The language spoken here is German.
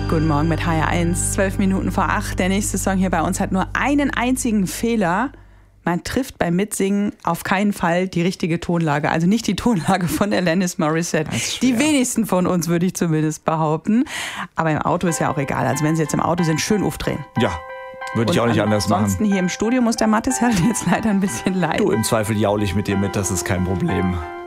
Guten Morgen mit HR1, 12 Minuten vor 8. Der nächste Song hier bei uns hat nur einen einzigen Fehler. Man trifft beim Mitsingen auf keinen Fall die richtige Tonlage. Also nicht die Tonlage von Alanis Morissette. Die wenigsten von uns, würde ich zumindest behaupten. Aber im Auto ist ja auch egal. Also wenn Sie jetzt im Auto sind, schön aufdrehen. Ja, würde ich auch nicht anders machen. Ansonsten hier im Studio muss der Mathis halt jetzt leider ein bisschen leiden. Du, im Zweifel jaul ich mit dir mit, das ist kein Problem.